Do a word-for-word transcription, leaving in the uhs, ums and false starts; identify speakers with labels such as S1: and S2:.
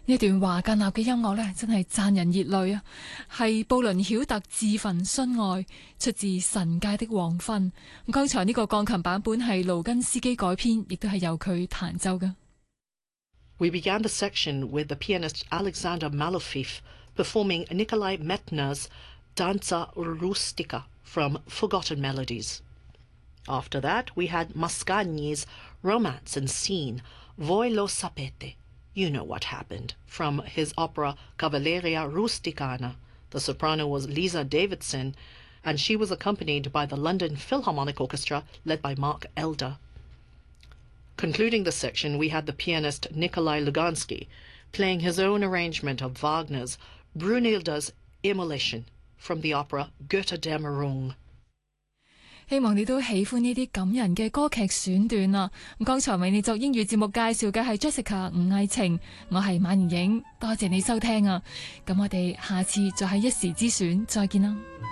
S1: 呢段華格納嘅音樂呢，真係賺人熱淚啊！係布倫曉特自焚殉愛，出自《神界的黃昏》。咁剛才呢個鋼琴版本係盧根斯基改編，亦都係由佢彈奏嘅。
S2: We began the section with the pianist Alexander Malofeev performing Nikolai Metner's Danza Rustica from Forgotten Melodies. After that, we had Mascagni's Romance and Scene, Voi lo sapete, You Know What Happened, from his opera Cavalleria Rusticana. The soprano was Lisa Davidson, and she was accompanied by the London Philharmonic Orchestra, led by Mark Elder. Concluding the section, we had the pianist Nikolai Lugansky playing his own arrangement of Wagner's Brunhilde's Immolation from the opera Götterdämmerung.
S1: 希望你都喜歡呢啲感人嘅歌劇選段啊！咁剛才為你作英語節目介紹嘅係 Jessica 吳藝晴，我係馬妍影，多謝你收聽啊！咁我哋下次就係一時之選，再見啦！